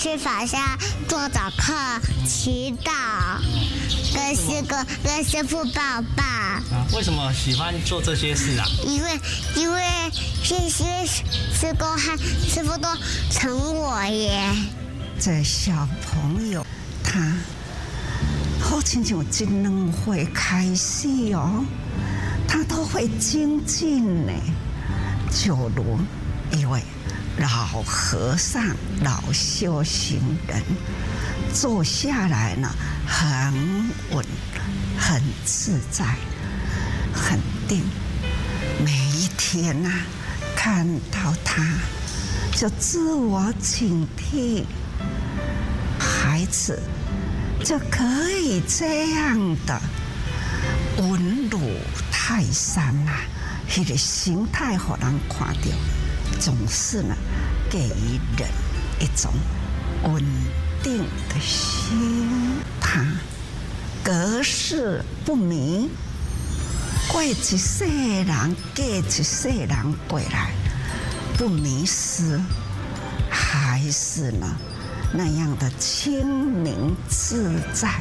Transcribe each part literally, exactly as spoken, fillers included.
去法下做早课、祈祷，跟师哥、跟师傅抱抱。 啊，为什么喜欢做这些事啊？ 因为因为这些师哥和师傅都疼我耶。 这小朋友他好亲像真两岁开始哦，他都会精进呢，就如一位老和尚、老修行人，坐下来呢，很稳、很自在、很定。每一天呐、啊，看到他，就自我警惕，孩子就可以这样的稳如泰山呐、啊，那个形态让人看到。总是呢，给予人一种稳定的心。他隔世不迷，过一世人，过一世人过来，不迷失，还是呢那样的清明自在。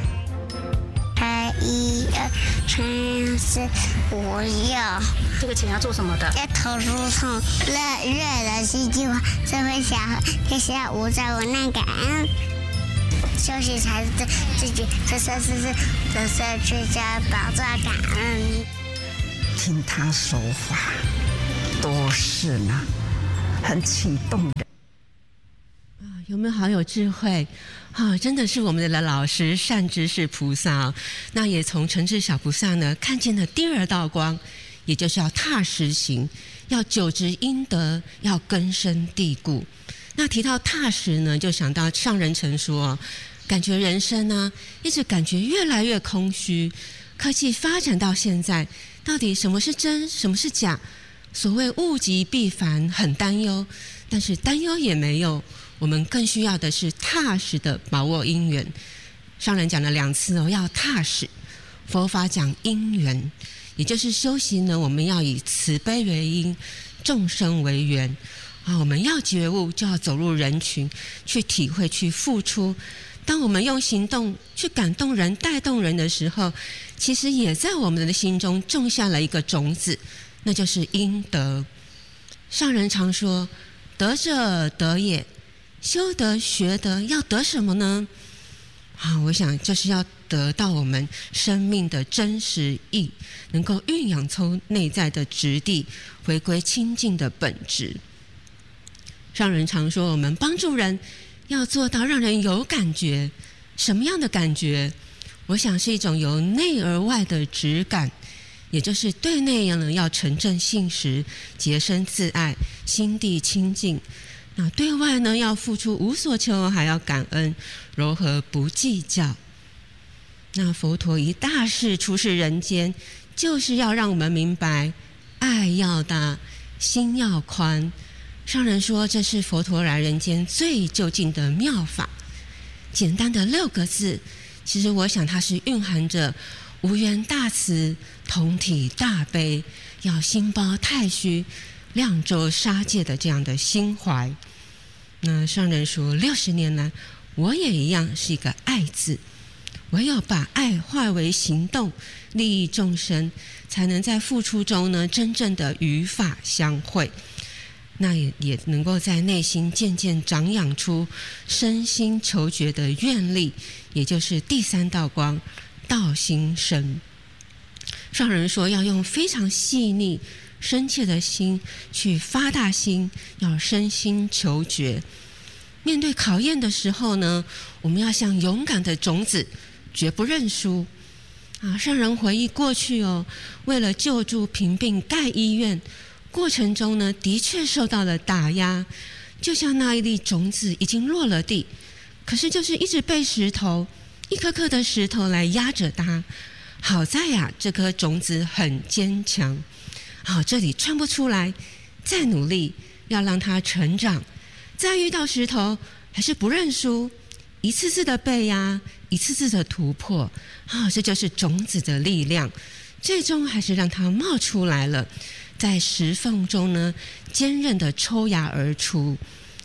一二三四五六， 这个钱要做什么的？ 要投入从热热的戏剧化社会祥和，天下无灾无难感恩。休息才是自己这这是是这是居家保障感恩。 听他说话，都是呢很启动的。 有没有好有智慧啊？真的是我们的老师善知识菩萨、哦、那也从诚志小菩萨呢看见了第二道光，也就是要踏实行，要久植阴德，要根深蒂固。那提到踏实呢，就想到上人曾说，感觉人生呢一直感觉越来越空虚，科技发展到现在，到底什么是真，什么是假？所谓物极必反，很担忧，但是担忧也没有，我们更需要的是踏实的把握因缘。上人讲了两次哦，要踏实。佛法讲因缘，也就是修行呢，我们要以慈悲为因，众生为缘啊。我们要觉悟，就要走入人群，去体会，去付出。当我们用行动去感动人、带动人的时候，其实也在我们的心中种下了一个种子，那就是因德。上人常说，德者得也，修德学德要得什么呢？啊，我想就是要得到我们生命的真实意，能够蕴养出内在的质地，回归清净的本质。上人常说，我们帮助人要做到让人有感觉，什么样的感觉？我想是一种由内而外的质感，也就是对内呢要诚正信实，洁身自爱，心地清净。那对外呢要付出无所求，还要感恩，柔和不计较。那佛陀一大事出世人间，就是要让我们明白，爱要大，心要宽。上人说，这是佛陀来人间最究竟的妙法。简单的六个字，其实我想它是蕴含着无缘大慈，同体大悲，要心包太虚，量周杀戒的这样的心怀。那上人说，六十年来我也一样是一个爱字，唯有把爱化为行动，利益众生，才能在付出中呢真正的与法相会。那 也, 也能够在内心渐渐长养出身心求觉的愿力，也就是第三道光，道心生。上人说，要用非常细腻深切的心去发大心，要身心求觉。面对考验的时候呢，我们要像勇敢的种子，绝不认输啊！上人回忆过去哦，为了救助贫病盖医院，过程中呢，的确受到了打压，就像那一粒种子已经落了地，可是就是一直被石头，一颗颗的石头来压着它。好在呀、啊，这颗种子很坚强。好，这里穿不出来，再努力，要让它成长。再遇到石头，还是不认输，一次次的被压，一次次的突破。好，这就是种子的力量，最终还是让它冒出来了。在石缝中呢，坚韧的抽芽而出。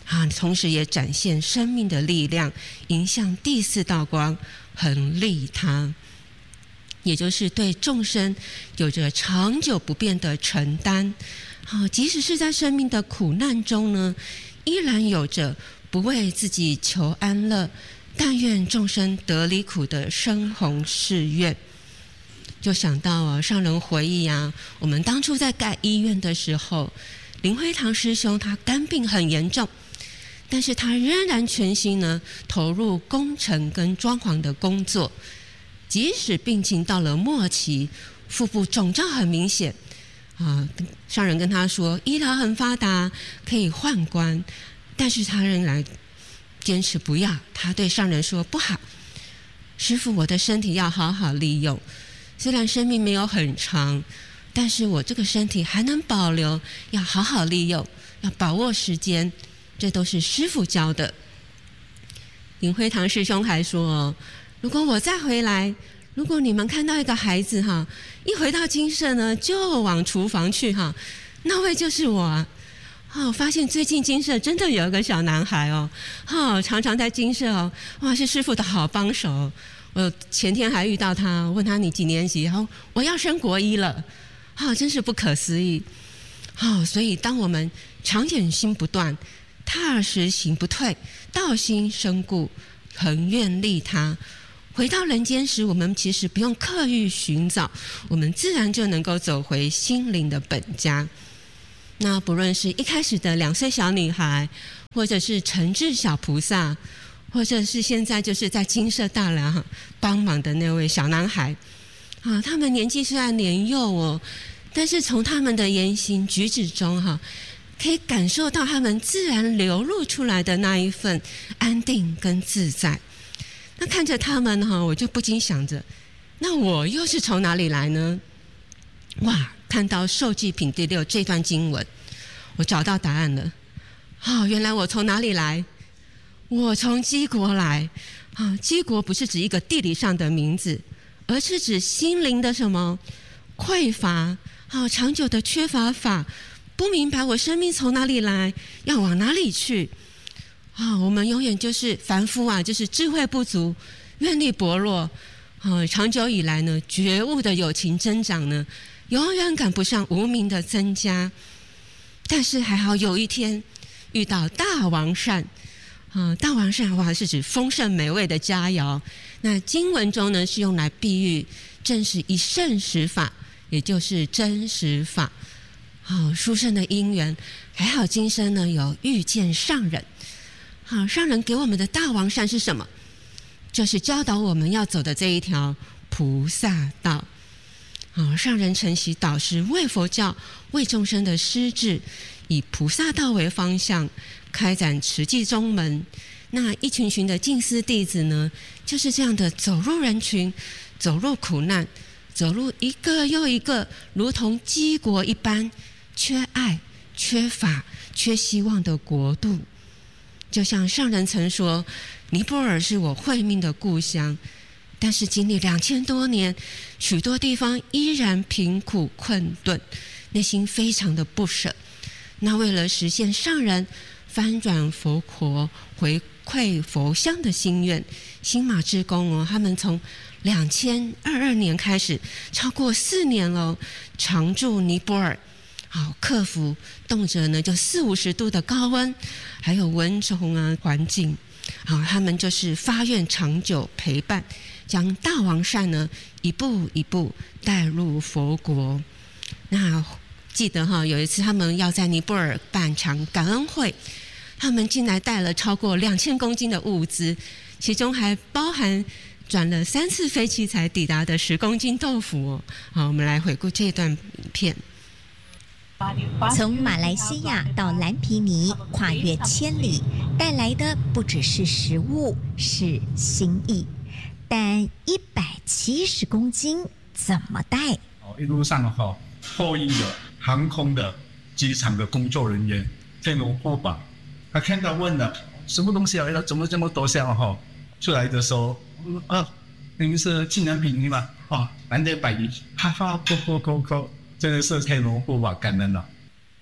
啊，同时也展现生命的力量，迎向第四道光，恒利他，也就是对众生有着长久不变的承担。啊，即使是在生命的苦难中呢，依然有着不为自己求安乐，但愿众生得离苦的深宏誓愿。就想到啊，上人回忆啊，我们当初在盖医院的时候，林辉堂师兄他肝病很严重，但是他仍然全心呢投入工程跟装潢的工作，即使病情到了末期，腹部肿胀很明显啊，上人跟他说医疗很发达，可以换棺，但是他仍然坚持不要。他对上人说：“不好，师父，我的身体要好好利用。虽然生命没有很长，但是我这个身体还能保留，要好好利用，要把握时间，这都是师父教的。”林辉堂师兄还说：“如果我再回来，如果你们看到一个孩子哈，一回到精舍呢，就往厨房去哈，那位就是我啊。”哦，发现最近精舍真的有一个小男孩哦，哦，常常在精舍哦，哇，是师父的好帮手。我前天还遇到他，问他你几年级？然后我要升国一了，哦，真是不可思议。哦，所以当我们常眼心不断，踏实行不退，道心深固，恒愿利他，回到人间时，我们其实不用刻意寻找，我们自然就能够走回心灵的本家。那不论是一开始的两岁小女孩，或者是诚志小菩萨，或者是现在就是在精舍大寮帮忙的那位小男孩啊，他们年纪虽然年幼哦，但是从他们的言行举止中哈，可以感受到他们自然流露出来的那一份安定跟自在。那看着他们哈，我就不禁想着，那我又是从哪里来呢？哇！看到受记品第六这段经文，我找到答案了。哦，原来我从哪里来？我从基国来。啊，基国不是指一个地理上的名字，而是指心灵的什么匮乏，好、哦、长久的缺乏法，不明白我生命从哪里来，要往哪里去。啊、哦，我们永远就是凡夫啊，就是智慧不足，愿力薄弱。啊、哦，长久以来呢，觉悟的有情增长呢，永远赶不上无明的增加。但是还好有一天遇到大王膳，啊、呃，大王膳哇是指丰盛美味的佳肴。那经文中呢是用来比喻，正是一圣实法，也就是真实法。好、哦，殊胜的因缘，还好今生呢有遇见上人。好，上人给我们的大王膳是什么？就是教导我们要走的这一条菩萨道。哦，上人承袭导师为佛教、为众生的师志，以菩萨道为方向，开展慈济宗门。那一群群的净思弟子呢，就是这样的走入人群，走入苦难，走入一个又一个如同基国一般缺爱、缺法、缺希望的国度。就像上人曾说，尼泊尔是我慧命的故乡。但是经历两千多年，许多地方依然贫苦困顿，内心非常的不舍。那为了实现上人翻转佛国、回馈佛乡的心愿，新马志工哦，他们从两千二二年开始，超过四年了，常驻尼泊尔，好克服动辄呢就四五十度的高温，还有蚊虫啊环境，好，他们就是发愿长久陪伴。将大王膳呢一步一步带入佛国。那记得哈，有一次他们要在尼泊尔办场感恩会，他们进来带了超过两千公斤的物资，其中还包含转了三次飞机才抵达的十公斤豆腐哦。好，我们来回顾这段影片。 从马来西亚到蓝毗尼，跨越千里，带来的不只是食物，是心意。但一百七十公斤怎么带？ 哦，一路上哈，后印的航空的、机场的工作人员天龙护法，他看到问了什么东西啊？怎么这么多箱哈？出来的时候，嗯啊，那个是纪念品嘛？哦，难得百亿，哈哈，扣扣扣扣，真的是天龙护法感恩了。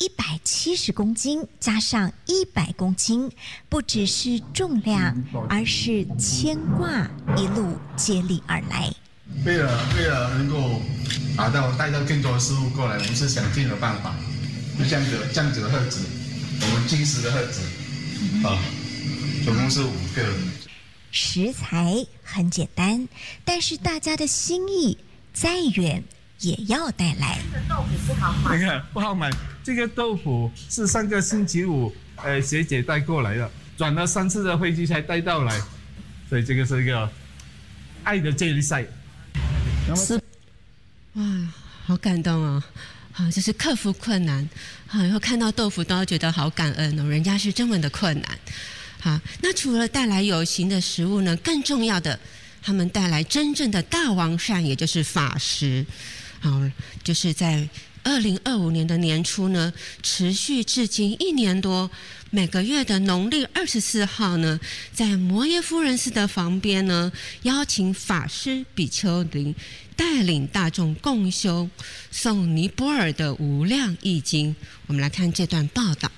一百七十公斤加上一百公斤，不只是重量，而是牵挂一路接力而来。 为了为了能够达到带到更多的事物过来，我们是想尽了办法，就这样子这样子的盒子，我们金石的盒子，啊，总共是五个。 食材很简单，但是大家的心意再远也要带来。 豆腐不好买，那个不好买。这个豆腐是上个星期五，呃，学姐带过来的，转了三次的飞机才带到来，所以这个是一个爱的接力赛。 是，哇，好感动哦！好，就是克服困难，好，以后看到豆腐都要觉得好感恩哦，人家是这么的困难。好，那除了带来有形的食物呢，更重要的，他们带来真正的大王膳，也就是法食。好，就是在二零二五年的年初呢，持续至今一年多，每个月的农历二十四号呢，在摩耶夫人寺的旁边呢，邀请法师比丘尼带领大众共修诵尼泊尔的无量易经。我们来看这段报道。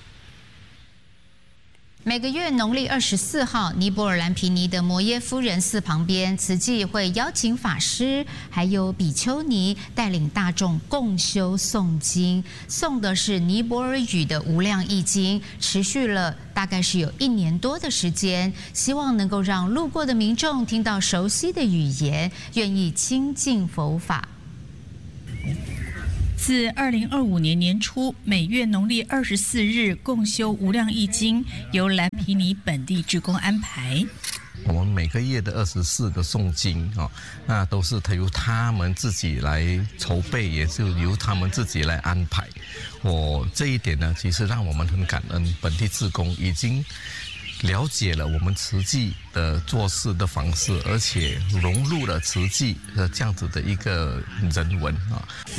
每个月农历二十四号，尼泊尔兰皮尼的摩耶夫人寺旁边，慈济会邀请法师还有比丘尼带领大众共修诵经，诵的是尼泊尔语的无量易经，持续了大概是有一年多的时间，希望能够让路过的民众听到熟悉的语言，愿意亲近佛法。 自二零二五年年初，每月农历二十四日共修无量易经，由兰皮尼本地志工安排。 我们每个月的二十四个诵经哦，那都是由他们自己来筹备，也是由他们自己来安排。我这一点呢，其实让我们很感恩，本地志工已经了解了我们慈济的做事的方式，而且融入了慈济的这样子的一个人文啊。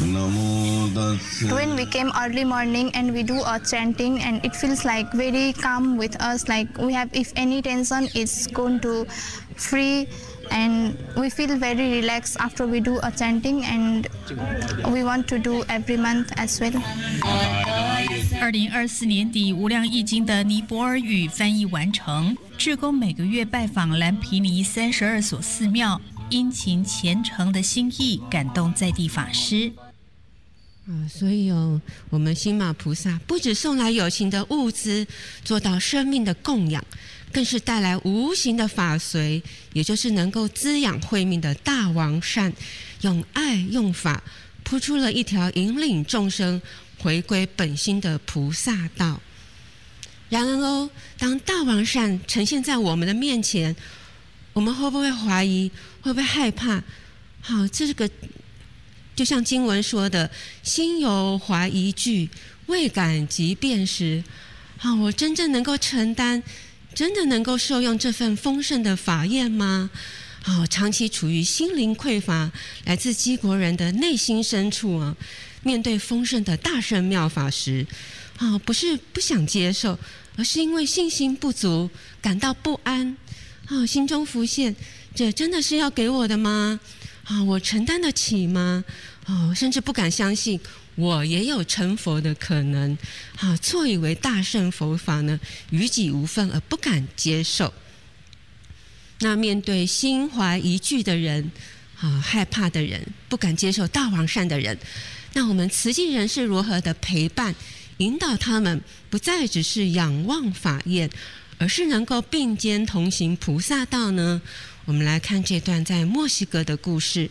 When we came early morning and we do a chanting, and it feels like very calm with us. Like we have, if any tension, it's going to free, and we feel very relaxed after we do a chanting, and we want to do every month as well. 二零二四年底，无量易经的尼泊尔语翻译完成。志工每个月拜访兰皮尼三十二所寺庙，殷勤虔诚的心意感动在地法师。 啊，所以哦，我们星马菩萨不只送来有形的物资，做到生命的供养，更是带来无形的法随，也就是能够滋养慧命的大王膳，用爱用法铺出了一条引领众生回归本心的菩萨道。然而哦，当大王膳呈现在我们的面前，我们会不会怀疑？会不会害怕？好，这个就像经文说的，心有怀疑惧，未敢即辨识。好，我真正能够承担，真的能够受用这份丰盛的法宴吗？好，长期处于心灵匮乏，来自基国人的内心深处啊，面对丰盛的大圣妙法时，啊，不是不想接受，而是因为信心不足，感到不安。啊，心中浮现，这真的是要给我的吗？啊，我承担得起吗？哦，甚至不敢相信我也有成佛的可能。啊，错以为大乘佛法呢与己无分，而不敢接受。那面对心怀疑惧的人，啊，害怕的人，不敢接受大王膳的人，那我们慈济人是如何的陪伴、引导他们，不再只是仰望法宴，而是能够并肩同行菩萨道呢？我们来看这段在墨西哥的故事。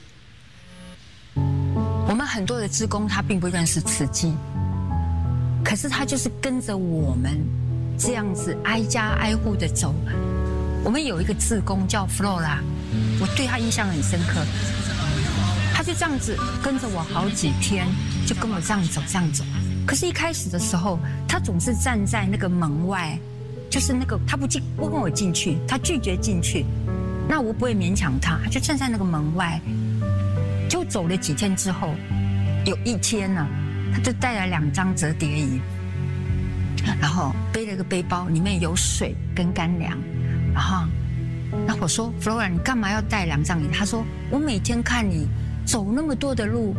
我们很多的志工他并不认识慈济，可是他就是跟着我们这样子挨家挨户的走。我们有一个志工叫 Flora， 我对他印象很深刻。他就这样子跟着我好几天，就跟我这样走这样走。可是，一开始的时候，他总是站在那个门外，就是那个他不进不跟我进去，他拒绝进去。那我不会勉强他，他就站在那个门外。就走了几天之后，有一天呢，他就带了两张折叠椅，然后背了一个背包，里面有水跟干粮。然后，那我说 Flora， 你干嘛要带两张椅？他说我每天看你走那么多的路，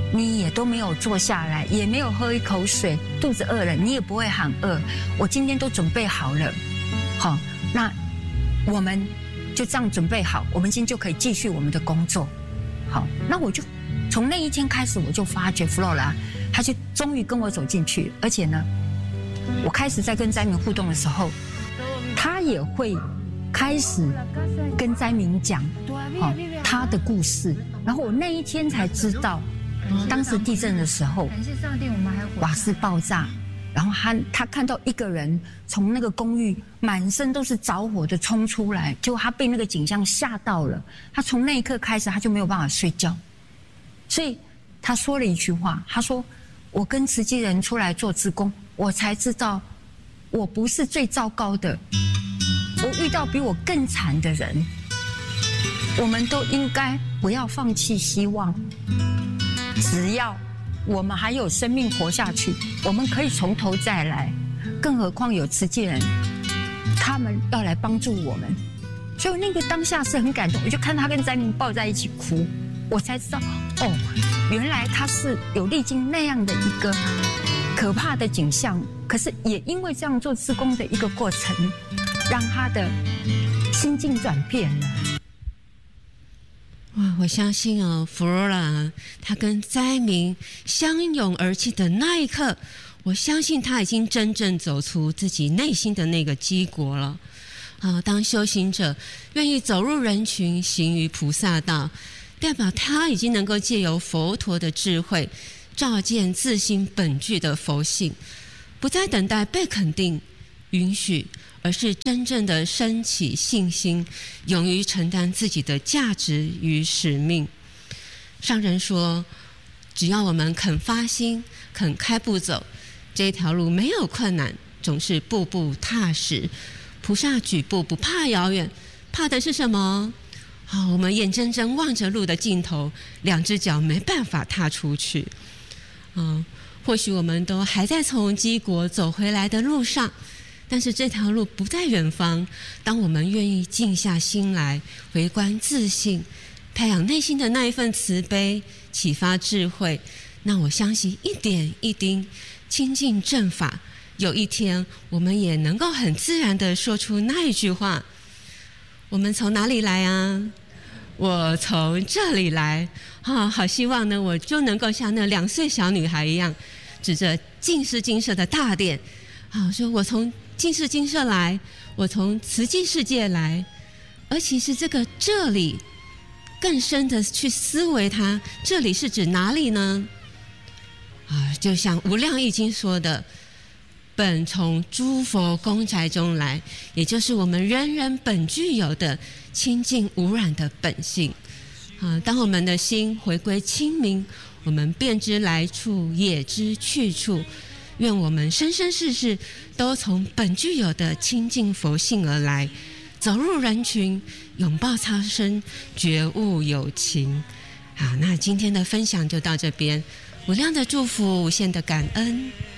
你也都没有坐下来，也没有喝一口水，肚子饿了，你也不会喊饿。我今天都准备好了，好，那我们就这样准备好，我们今天就可以继续我们的工作。好，那我就从那一天开始，我就发觉 Flora， 她就终于跟我走进去，而且呢，我开始在跟灾民互动的时候，她也会开始跟灾民讲，好，她的故事。然后我那一天才知道。当时地震的时候，瓦斯爆炸，然后他他看到一个人从那个公寓满身都是着火的冲出来，结果他被那个景象吓到了。他从那一刻开始他就没有办法睡觉，所以他说了一句话，他说：“我跟慈济人出来做志工，我才知道我不是最糟糕的，我遇到比我更惨的人。我们都应该不要放弃希望。”只要我们还有生命活下去，我们可以从头再来。更何况有慈济人，他们要来帮助我们。所以那个当下是很感动，我就看他跟灾民抱在一起哭，我才知道，哦，原来他是有历经那样的一个可怕的景象，可是也因为这样做志工的一个过程，让他的心境转变了。 哇，我相信哦，弗罗拉她跟灾民相拥而泣的那一刻，我相信她已经真正走出自己内心的那个基国了。啊，当修行者愿意走入人群，行于菩萨道，代表他已经能够借由佛陀的智慧，照见自心本具的佛性，不再等待被肯定、允许。而是真正的升起信心，勇于承担自己的价值与使命。上人说，只要我们肯发心、肯开步走，这条路没有困难，总是步步踏实。菩萨举步不怕遥远，怕的是什么？好，我们眼睁睁望着路的尽头，两只脚没办法踏出去。嗯，或许我们都还在从基国走回来的路上。但是这条路不在远方，当我们愿意静下心来，回观自性，培养内心的那一份慈悲，启发智慧，那我相信一点一滴亲近正法，有一天我们也能够很自然地说出那一句话：我们从哪里来啊？我从这里来。啊，好希望呢，我就能够像那两岁小女孩一样，指着净室净舍的大殿，啊，说我从净室净舍来，我从慈济世界来。而其实这个这里更深的去思维它，这里是指哪里呢？啊，就像无量易经说的，本从诸佛宫宅中来，也就是我们人人本具有的清净无染的本性。啊，当我们的心回归清明，我们便知来处，也知去处。愿我们生生世世都从本具有的清净佛性而来，走入人群，拥抱超生，觉悟有情。好，那今天的分享就到这边，无量的祝福，无限的感恩。